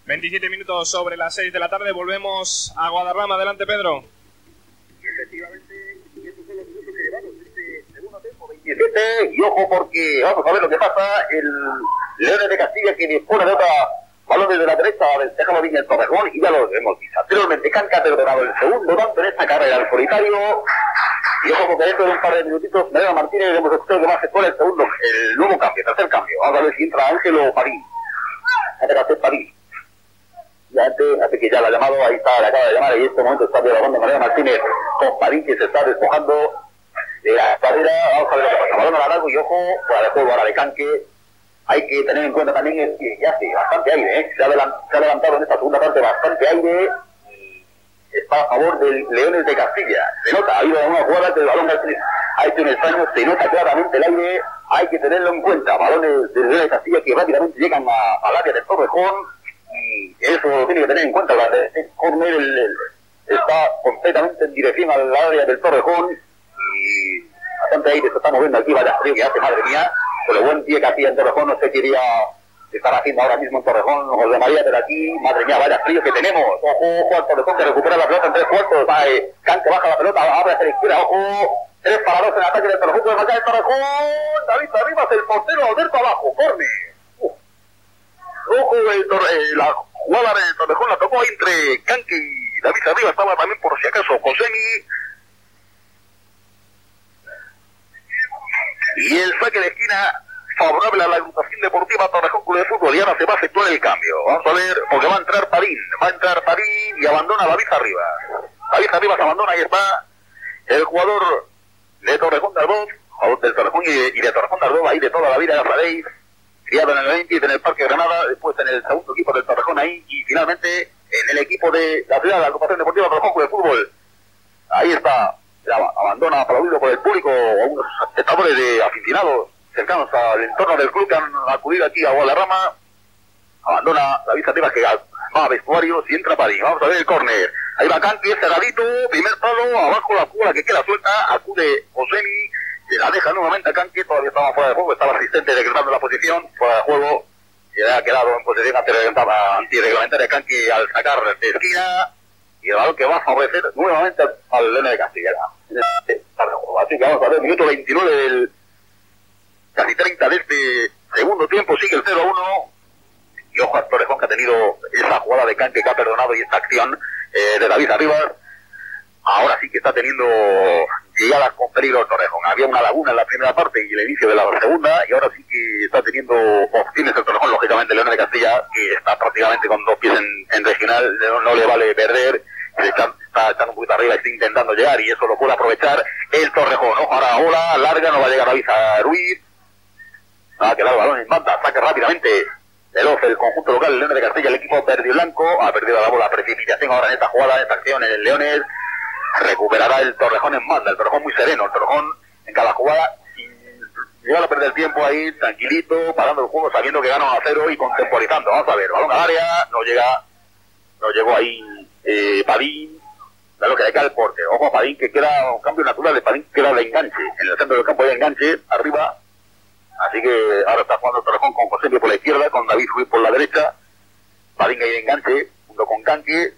27 minutos sobre las 6 de la tarde, volvemos a Guadarrama. Adelante, Pedro. Y efectivamente, estos son los minutos que llevamos este segundo tiempo, 27, y ojo porque vamos a ver lo que pasa. El Leones de Castilla que dispone de otra balón desde la derecha, dejamos bien el Torrejón, y ya lo hemos visto anteriormente. Canca ha perdonado el segundo tanto en esta carrera al solitario, y ojo porque dentro de un par de minutitos Mariano Martínez hemos escuchado que va a efectuar el nuevo cambio, tercer cambio. Vamos a ver si entra Ángelo Padín. Padín. Ya antes que ya la ha llamado, ahí está, la acaba de llamar, y en este momento está dialogando Mariano Martínez con Padín, que se está despojando de la carrera. Vamos a ver lo que pasa. Balón a la largo y ojo, fuera de juego ahora de Canque. Hay que tener en cuenta también que ya hace bastante aire, se ha levantado en esta segunda parte bastante aire, y está a favor del Leones de Castilla. Se nota, ha habido una jugada que el balón ha hecho un extraño, se nota claramente el aire, hay que tenerlo en cuenta. Balones del Leones de Castilla que rápidamente llegan al área del Torrejón, y eso lo tiene que tener en cuenta. El córner está completamente en dirección al área del Torrejón, y bastante aire se está moviendo aquí, vaya frío que hace, madre mía. Con lo buen día que hacía en Torrejón, no sé qué iría estar haciendo ahora mismo en Torrejón, José María, pero aquí, madre mía, vaya frío que tenemos. Ojo al Torrejón que recupera la pelota en 3/4, Cante baja la pelota, abre hacia la izquierda, ojo, 3-2 en ataque del Torrejón, puede marcar el Torrejón, David Arribas, el portero, Alberto abajo, córner. Ojo, la jugada del Torrejón la tocó entre Canque y David Arribas, estaba también por si acaso Josemi. Y el saque de esquina favorable a la agrupación deportiva Torrejón Club de Fútbol, y ahora se va a efectuar el cambio. Vamos a ver, porque va a entrar Padín y abandona a David Arribas. David Arribas abandona, ahí está el jugador de Torrejón de Ardoz, jugador del Torrejón y de Torrejón de Ardoz, ahí de toda la vida, ya sabéis, criado en el 20 en el Parque Granada, después en el segundo equipo del Torrejón ahí, y finalmente en el equipo de la ciudad, la agrupación deportiva Torrejón Club de Fútbol. Ahí está. Abandona aplaudido por el público a unos espectadores de aficionados cercanos al entorno del club que han acudido aquí a Guadarrama. Abandona David Arribas que va a vestuarios y entra Padín. Vamos a ver el córner. Ahí va Canque, cerradito, primer palo, abajo la jugada que queda suelta, acude Josemi, se la deja nuevamente a Canque, todavía estaba fuera de juego, estaba asistente decretando la posición, fuera de juego, se ha quedado en posición antirreglamentaria Canque al sacar de esquina. Y el balón que va a favorecer nuevamente al Leones de Castilla. Así que vamos a ver, minuto 29 del casi 30 de este segundo tiempo, sigue el 0-1. Y ojo a Torrejón que ha tenido esa jugada de Canque que ha perdonado, y esta acción de David Arribas. Ahora sí que está teniendo llegadas con peligro el Torrejón. Había una laguna en la primera parte y el inicio de la segunda, y ahora sí que está teniendo opciones el Torrejón, lógicamente Leones de Castilla, que está prácticamente con dos pies en regional, no le vale perder, está echando un poquito arriba, está intentando llegar, y eso lo puede aprovechar el Torrejón. Ojo, ahora ola larga, no va a llegar a Ruiz, va a quedar el balón en banda, saque rápidamente veloz el conjunto local, el Leones de Castilla, el equipo verde y blanco, ha perdido la bola, precipitación ahora en esta jugada, en esta acción en el Leones. Recuperará el Torrejón en banda, el Torrejón muy sereno, el Torrejón en cada jugada sin llegar a perder el tiempo ahí, tranquilito, parando el juego, sabiendo que gana 1-0 y contemporizando. Vamos a ver, balón al área, no llegó ahí Padín, da lo que le cae al porte. Ojo a Padín que queda un cambio natural de Padín, queda de enganche, en el centro del campo hay enganche, arriba, así que ahora está jugando el Torrejón con José por la izquierda, con David Ruiz por la derecha, Padín ahí de enganche, junto con Canque.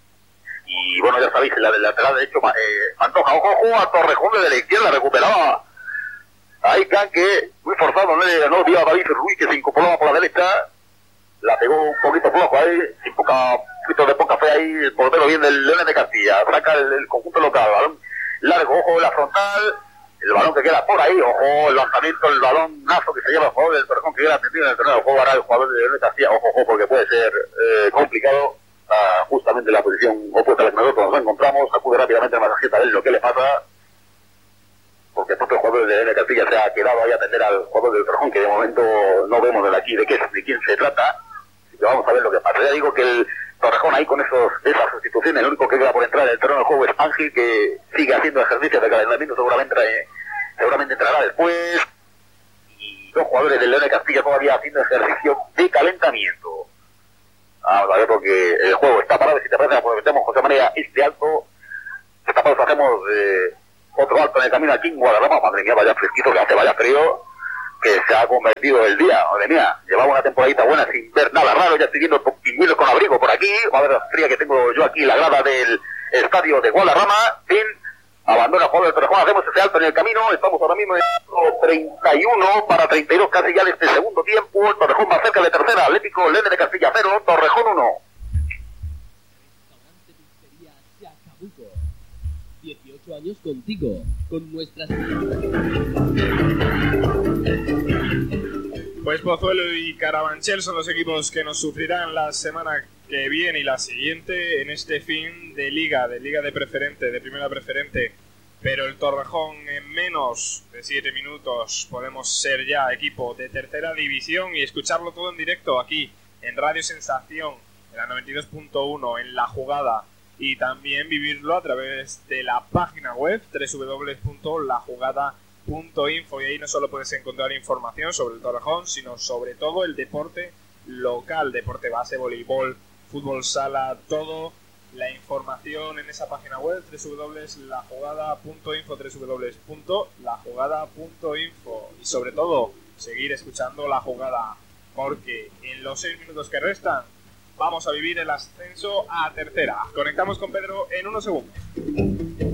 Y bueno, ya sabéis, la del lateral derecho, Antoja, ojo a Torrejón desde la izquierda, recuperaba ahí Canque, muy forzado, no vio a David Ruiz que se incorporaba por la derecha, la pegó un poquito flojo ahí, sin un poquito de poca fe ahí, el portero bien del Leones de Castilla, saca el conjunto local, balón largo, ojo la frontal, el balón que queda por ahí, ojo el lanzamiento, el balón nazo que se lleva a jugador del Torrejón que queda atendido en el terreno de juego, ahora el jugador del Leones de Castilla, ojo, porque puede ser complicado. Justamente la posición opuesta a la que nosotros nos encontramos, acude rápidamente al masajista a ver lo que le pasa, porque el propio jugador de Castilla se ha quedado ahí a atender al jugador del Torrejón, que de momento no vemos de aquí de quién se trata, así que vamos a ver lo que pasa. Ya digo que el Torrejón ahí con esas sustituciones, el único que queda por entrar en el terreno del juego es Ángel, que sigue haciendo ejercicios de calentamiento, seguramente entrará después, y dos jugadores del León de Castilla todavía haciendo ejercicio de calentamiento. Vamos a ver, porque el juego está parado, si te parece aprovechamos José María este alto, esta pausa hacemos otro alto en el camino aquí en Guadarrama. Madre mía, vaya fresquito que hace, vaya frío que se ha convertido el día, madre mía, llevaba una temporadita buena sin ver nada raro, ya estoy viendo pingüinos con abrigo aquí, a ver la fría que tengo yo aquí, la grada del estadio de Guadarrama, abandona el jugador del Torrejón, hacemos ese alto en el camino, estamos ahora mismo en 31 para 32 casi ya de este segundo tiempo, el Torrejón más cerca de tercera, Atlético Lene de Castilla 0, Torrejón 1. 18 años contigo, con nuestras... Pues Pozuelo y Carabanchel son los equipos que nos sufrirán la semana que viene y la siguiente en este fin de liga de preferente, de primera preferente. Pero el Torrejón en menos de 7 minutos podemos ser ya equipo de tercera división y escucharlo todo en directo aquí en Radio Sensación, en la 92.1, en La Jugada, y también vivirlo a través de la página web www.lajugada.info, y ahí no solo puedes encontrar información sobre el Torrejón, sino sobre todo el deporte local, deporte base, voleibol, fútbol sala, todo. La información en esa página web www.lajugada.info, www.lajugada.info, y sobre todo seguir escuchando La Jugada, porque en los 6 minutos que restan vamos a vivir el ascenso a tercera. Conectamos con Pedro en unos segundos.